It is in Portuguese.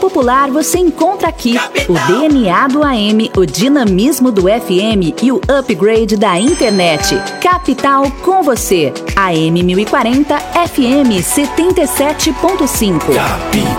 popular você encontra aqui o DNA do AM, o dinamismo do FM e o upgrade da internet. Capital com você. AM 1040, FM 77.5.